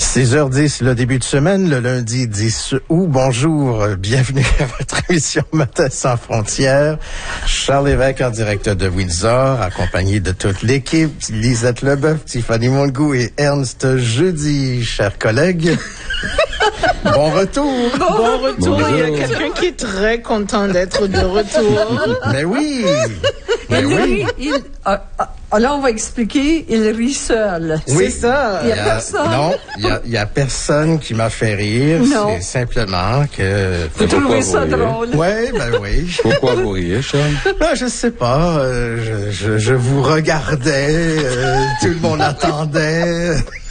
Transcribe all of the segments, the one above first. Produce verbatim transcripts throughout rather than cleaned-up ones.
six heures dix, le début de semaine, le lundi dix août. Bonjour, bienvenue à votre émission Matin sans frontières. Charles Lévesque en direct de Windsor, accompagné de toute l'équipe, Lisette Leboeuf, Tiffany Mongout et Ernst Jeudi, chers collègues. Bon retour! Bon, bon retour! Bonjour. Il y a quelqu'un qui est très content d'être de retour. Mais oui! Mais il oui! rit, il, ah, ah, là, on va expliquer, il rit seul. Oui. C'est ça. Il y a personne. Non, il y a, il y a personne qui m'a fait rire. Non. C'est simplement que... Vous trouvez ça vous riez? drôle? Ouais, ben oui. Pourquoi vous riez, Charles? Ben, je sais pas. Euh, je, je, je vous regardais. Euh, tout le monde attendait.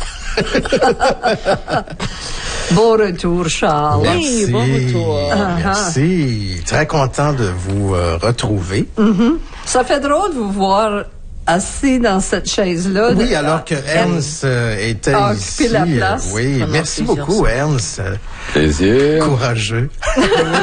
Bon retour, Charles. Oui, Merci. bon retour. Merci. Très content de vous euh, retrouver. Mm-hmm. Ça fait drôle de vous voir assis dans cette chaise-là. Oui, de- alors que Ernst euh, était a ici. occupé la place euh, oui, pendant merci plusieurs beaucoup, Ernst. Euh, Plaisir. Courageux. Oui,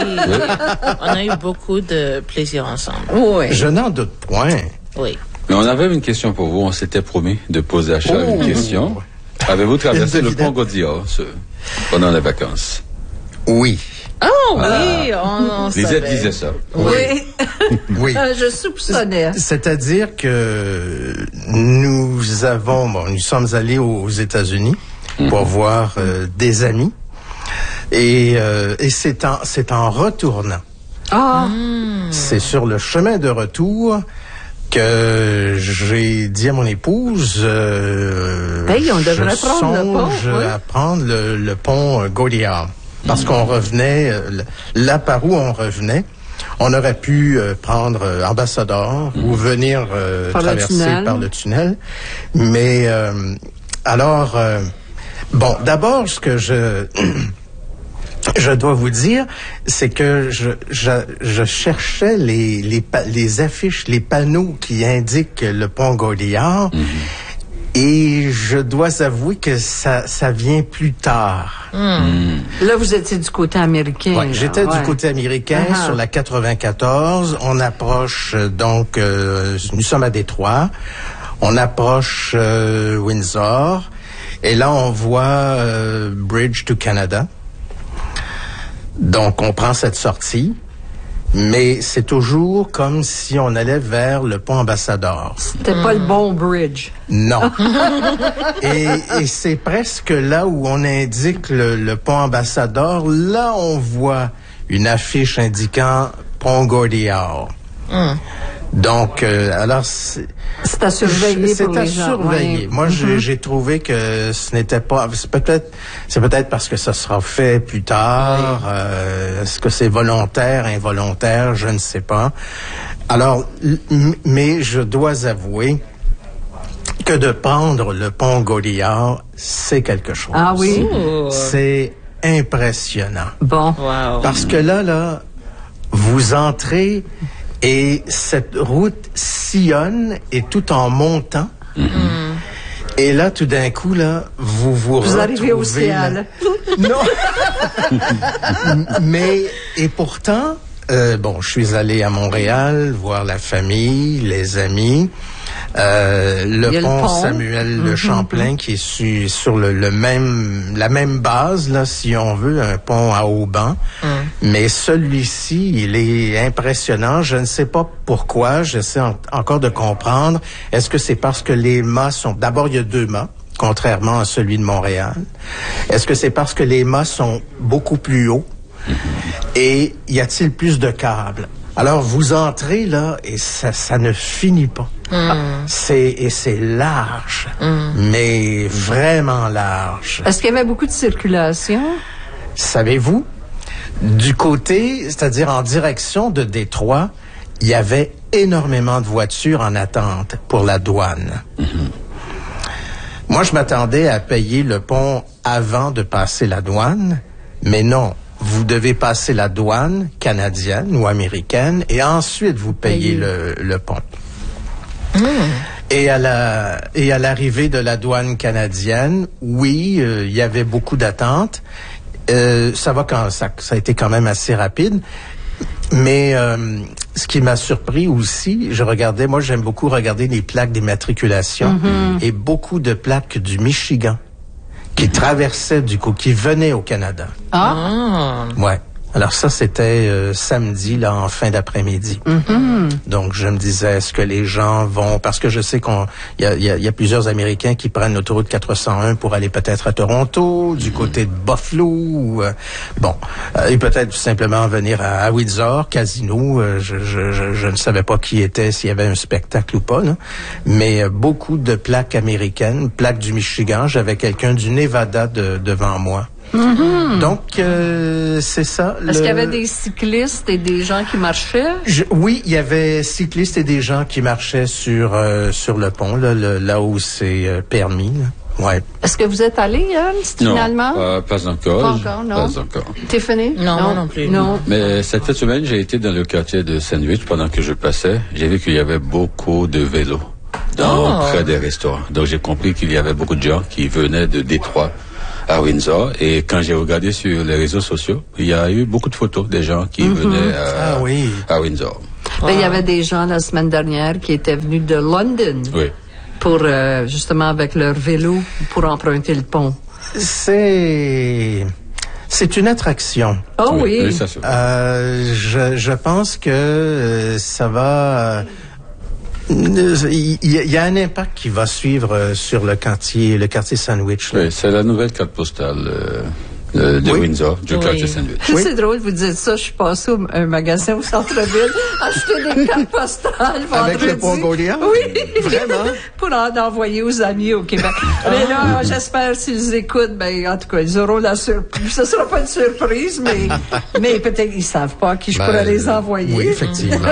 on a eu beaucoup de plaisir ensemble. Oui. Je n'en doute point. Oui. Mais on avait une question pour vous. On s'était promis de poser à Charles Oh. une question. Avez-vous traversé Une le devinette. pont Gaudiard ce- pendant les vacances? Oui. Oh oui, on, on Lisette savait. disait ça. Oui. Oui. Euh, je soupçonnais. C'est-à-dire que nous avons, bon, nous sommes allés aux États-Unis pour voir euh, des amis, et, euh, et c'est en, c'est en retournant, Ah, c'est sur le chemin de retour que j'ai dit à mon épouse, euh, Hey, on devrait je prendre le pont, songe ouais. à prendre le, le pont euh, Gaudiard, parce qu'on revenait, euh, là par où on revenait. On aurait pu euh, prendre euh, Ambassador ou venir euh, Par le traverser tunnel. par le tunnel. Mais euh, alors, euh, bon, d'abord, ce que je je dois vous dire, c'est que je je, je cherchais les les pa- les affiches, les panneaux qui indiquent le pont Gaudiard. Et je dois avouer que ça ça vient plus tard. là, vous étiez du côté américain. Ouais, là, j'étais ouais. du côté américain Uh-huh. sur la quatre-vingt-quatorze. On approche euh, donc, euh, nous sommes à Détroit. On approche euh, Windsor. Et là, on voit euh, Bridge to Canada. Donc, on prend cette sortie. Mais c'est toujours comme si on allait vers le pont Ambassador. C'était pas le bon bridge. Non. et et c'est presque là où on indique le, le pont Ambassador. Là, on voit une affiche indiquant pont Gaudiard. Donc, euh, alors, c'est C'est à surveiller c'est pour à les gens. surveiller. ouais. Moi, j'ai- j'ai trouvé que ce n'était pas. C'est peut-être, c'est peut-être parce que ça sera fait plus tard. Euh, Est-ce que c'est volontaire, involontaire, je ne sais pas. Alors, m- mais je dois avouer que de prendre le pont Gaudiard, c'est quelque chose. Ah oui? C'est impressionnant. Bon. Wow. Parce que là, là, vous entrez et cette route sillonne et tout en montant. Et là, tout d'un coup, là, vous vous Vous arrivez au retrouvez, là- ciel. Non. Mais, et pourtant, euh, bon, je suis allé à Montréal voir la famille, les amis. Euh, Il y a le le pont pont. Samuel de Champlain qui est su- sur le, le même la même base là, si on veut, un pont à haubans. Mais celui-ci, il est impressionnant. Je ne sais pas pourquoi. J'essaie en- encore de comprendre. Est-ce que c'est parce que les mâts sont... D'abord, il y a deux mâts, contrairement à celui de Montréal. Est-ce que c'est parce que les mâts sont beaucoup plus hauts? Et y a-t-il plus de câbles? Alors, vous entrez là et ça, ça ne finit pas. C'est, et c'est large, mais vraiment large. Est-ce qu'il y avait beaucoup de circulation? Savez-vous, du côté, c'est-à-dire en direction de Détroit, il y avait énormément de voitures en attente pour la douane. Moi, je m'attendais à payer le pont avant de passer la douane, mais non. Vous devez passer la douane canadienne ou américaine et ensuite vous payez le, le pont. Et à la et à l'arrivée de la douane canadienne, oui, euh, il y avait beaucoup d'attentes. Euh, ça va quand ça, ça a été quand même assez rapide. Mais euh, ce qui m'a surpris aussi, je regardais, moi j'aime beaucoup regarder les plaques d'immatriculation et beaucoup de plaques du Michigan qui traversait du coup, qui venait au Canada. Ah. Ouais. Alors ça, c'était euh, samedi, là, en fin d'après-midi. Mm-hmm. Donc, je me disais, est-ce que les gens vont... Parce que je sais qu'on il y a, y a, y a plusieurs Américains qui prennent l'autoroute quatre cent un pour aller peut-être à Toronto, du côté de Buffalo, ou, euh, bon, euh, et peut-être tout simplement venir à, à Windsor, Casino. Euh, je, je, je, je ne savais pas qui était, s'il y avait un spectacle ou pas, là. Mais euh, beaucoup de plaques américaines, plaques du Michigan. J'avais quelqu'un du Nevada de, devant moi. Mm-hmm. Donc, euh, c'est ça. Est-ce qu'il y avait des cyclistes et des gens qui marchaient? Je, oui, il y avait cyclistes et des gens qui marchaient sur euh, sur le pont, là, le, là où c'est euh, permis. Là. Ouais. Est-ce que vous êtes allé, Yann, finalement? Non, euh, pas encore. Pas encore, non. Pas encore. Tiffany? Non, non, non plus. Non. Mais cette semaine, j'ai été dans le quartier de Sandwich pendant que je passais. J'ai vu qu'il y avait beaucoup de vélos dans, Oh. près des restaurants. Donc, j'ai compris qu'il y avait beaucoup de gens qui venaient de Détroit à Windsor. Et quand j'ai regardé sur les réseaux sociaux, il y a eu beaucoup de photos des gens qui mm-hmm. venaient à, ah, oui. à Windsor. Ben, il y avait des gens la semaine dernière qui étaient venus de London Oui. pour, euh, justement, avec leur vélo, pour emprunter le pont. C'est... C'est une attraction. Oh oui. oui ça, c'est euh, je, je pense que euh, ça va... Il y, y a un impact qui va suivre sur le quartier, le quartier Sandwich. Là. Oui, c'est la nouvelle carte postale euh, de, de oui. Windsor, du oui. quartier Sandwich. Oui. Oui. C'est drôle, vous dites ça. Je suis passée au un magasin au centre-ville, acheter des cartes postales vendredi. Avec le pont Gauguin? Oui. Vraiment? Pour en envoyer aux amis au Québec. Mais là, j'espère s'ils écoutent, ben, en tout cas, ils auront la surprise. Ce sera pas une surprise, mais, mais peut-être ils savent pas à qui je Ben, pourrais les envoyer. Oui, effectivement.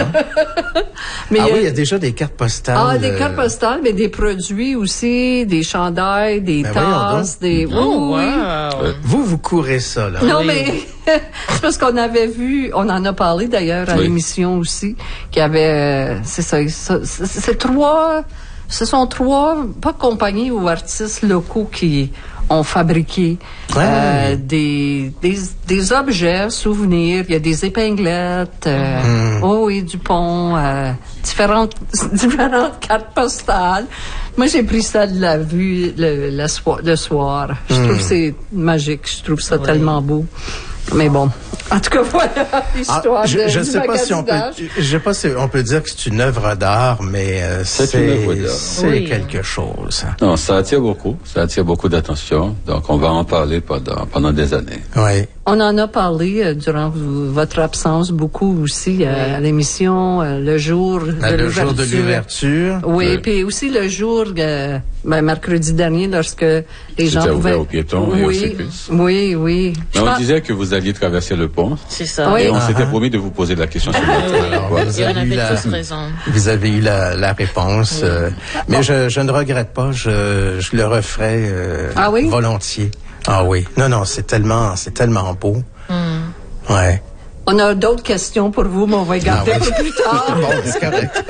Mais ah euh, oui, il y a déjà des cartes postales. Ah, des cartes postales, mais des produits aussi, des chandails, des Ben tasses, des... Oh, oui, oui. wow. Euh, vous, vous courez ça, là. Non, Oui. mais c'est parce qu'on avait vu, on en a parlé d'ailleurs à Oui. l'émission aussi, qu'il y avait, euh, c'est ça, ça c'est, c'est trois, ce sont trois, pas compagnies ou artistes locaux qui ont fabriqué Ouais. euh, des, des des objets, souvenirs. Il y a des épinglettes, euh, Mm. oh oui, du pont, euh, différentes différentes cartes postales. Moi, j'ai pris ça de la vue le, la soir, le soir. Je trouve que c'est magique. Je trouve ça Oui. tellement beau. Mais bon, en tout cas, voilà l'histoire Ah, je de, je du sais pas si on peut, magasinage. je sais pas si on peut dire que c'est une œuvre d'art, mais euh, C'est c'est une œuvre d'art. c'est Oui. quelque chose. Non, ça attire beaucoup, ça attire beaucoup d'attention. Donc, on va en parler pendant pendant des années. Oui. On en a parlé euh, durant v- votre absence beaucoup aussi euh, à l'émission, euh, le jour de Ah, le jour de l'ouverture. l'ouverture. Oui, Oui. puis aussi le jour, euh, ben, mercredi dernier, lorsque les gens C'était pouvaient... ouvert aux piétons et aux oui, cyclistes. oui, oui. Je Mais on pense- disait que vous alliez traverser le pont C'est ça. Oui. et on s'était Ah. promis de vous poser la question sur Oui, le oui. Alors, Ouais. vous Et on avez eu avait la- tous raison. Vous avez eu la, la réponse. euh, mais je, je ne regrette pas. Je, je le referai euh, Ah oui? volontiers. Ah oui. Non, non, c'est tellement, c'est tellement beau. Hmm. Ouais. On a d'autres questions pour vous, mais on va les garder Ah oui. pour plus tard. Bon, c'est correct.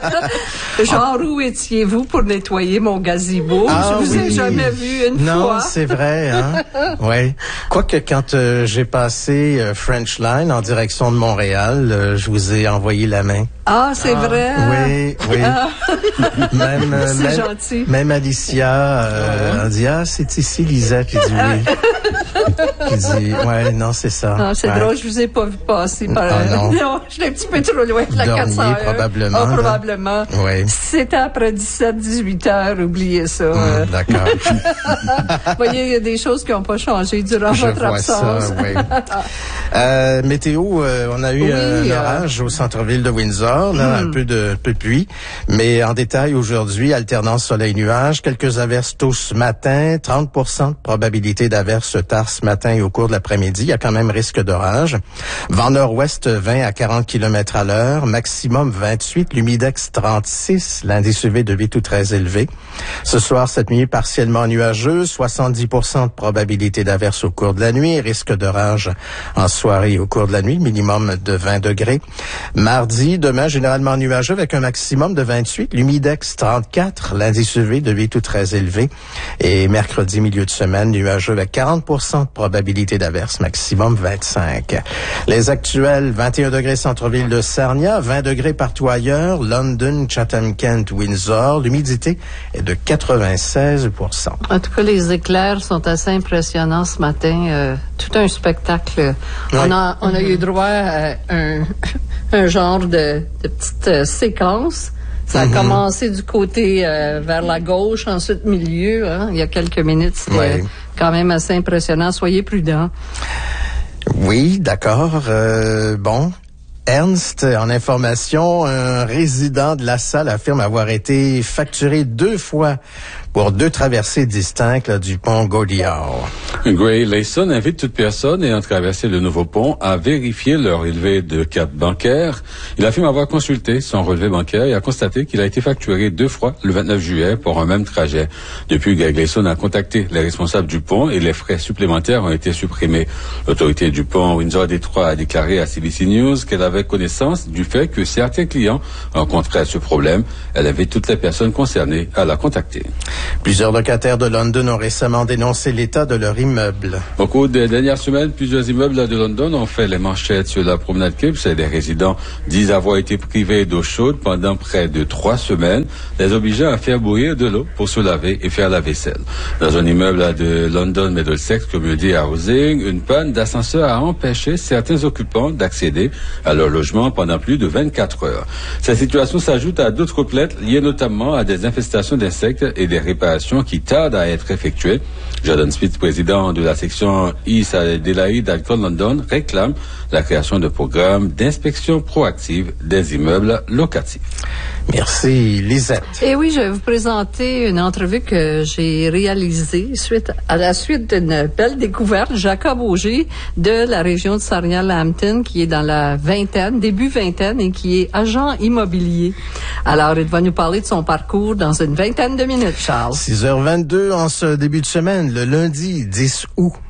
Genre, où étiez-vous pour nettoyer mon gazebo? Ah Je vous ai oui. jamais vu une non, fois. c'est vrai, hein? Ouais. Quoique quand euh, j'ai passé euh, French Line en direction de Montréal, euh, je vous ai envoyé la main. Ah, c'est vrai? Oui, oui. Même, euh, C'est même, gentil. même Alicia euh, a dit, ah, c'est ici, Lisette. J'ai dit oui. J'ai dit, ouais, non, c'est ça. Ah, c'est Ouais. drôle, je vous ai pas vu passer par... Ah, non. je suis un petit peu trop loin de la Dormiez quatre cent un. probablement, Ah, là. probablement. Oui. C'était après dix-sept dix-huit heures, oubliez ça. Hum, Euh, D'accord. Vous voyez, il y a des choses qui n'ont pas changé durant Je votre vois absence. ça, oui. Euh, météo, euh, on a eu Oui, un euh, orage au centre-ville de Windsor, là, un peu de un peu de pluie, mais en détail aujourd'hui, alternance soleil-nuage, quelques averses tôt ce matin, trente pour cent de probabilité d'averses tard ce matin et au cours de l'après-midi. Il y a quand même risque d'orage. Vent nord-ouest vingt à quarante kilomètres à l'heure, maximum vingt-huit, l'humidex trente-six, l'indice U V de huit ou très élevé. Ce soir, cette nuit partiellement nuageuse, soixante-dix pour cent de probabilité d'averses au cours de la nuit, risque d'orage en soirée et au cours de la nuit, minimum de vingt degrés. Mardi, demain, généralement nuageux avec un maximum de vingt-huit, l'humidex trente-quatre, l'indice U V de huit ou très élevé. Et mercredi, milieu de semaine, nuageux avec quarante pour cent cent, probabilité d'averse maximum vingt-cinq. Les actuels, vingt et un degrés centre-ville de Sarnia, vingt degrés partout ailleurs, London, Chatham, Kent, Windsor. L'humidité est de quatre-vingt-seize pour cent. En tout cas, les éclairs sont assez impressionnants ce matin. Euh, tout un spectacle. Oui. On a, on a mm-hmm. eu droit à un, un genre de, de petite euh, séquence. Ça a mm-hmm. commencé du côté euh, vers la gauche, ensuite milieu. Hein, il y a quelques minutes, c'était oui. quand même assez impressionnant. Soyez prudents. Oui, d'accord. Euh, bon. Ernst, en information, un résident de la salle affirme avoir été facturé deux fois pour deux traversées distinctes là, du pont Gaudiard. Gray Layson invite toute personne ayant traversé le nouveau pont à vérifier leur relevé de carte bancaire. Il affirme avoir consulté son relevé bancaire et a constaté qu'il a été facturé deux fois le vingt-neuf juillet pour un même trajet. Depuis, Greg Layson a contacté les responsables du pont et les frais supplémentaires ont été supprimés. L'autorité du pont Windsor-Détroit a déclaré à C B C News qu'elle avait connaissance du fait que certains clients rencontraient ce problème. Elle invite toutes les personnes concernées à la contacter. Plusieurs locataires de London ont récemment dénoncé l'état de leur immeuble. Au cours des dernières semaines, plusieurs immeubles de London ont fait les manchettes sur la promenade Kipps et les résidents disent avoir été privés d'eau chaude pendant près de trois semaines, les obligeant à faire bouillir de l'eau pour se laver et faire la vaisselle. Dans un immeuble de London Middlesex Community Housing, une panne d'ascenseur a empêché certains occupants d'accéder à leur logement pendant plus de vingt-quatre heures. Cette situation s'ajoute à d'autres plaintes liées notamment à des infestations d'insectes et des réparations qui tardent à être effectuées. Jordan Smith, président de la section East Adelaide Alcohol London, réclame la création de programmes d'inspection proactive des immeubles locatifs. Merci, Lisette. Et oui, je vais vous présenter une entrevue que j'ai réalisée suite à la suite d'une belle découverte. Jacob Auger de la région de Sarnia-Lambton, qui est dans la vingtaine, début vingtaine, et qui est agent immobilier. Alors, il va nous parler de son parcours dans une vingtaine de minutes, Charles. six heures vingt-deux en ce début de semaine, le lundi dix août.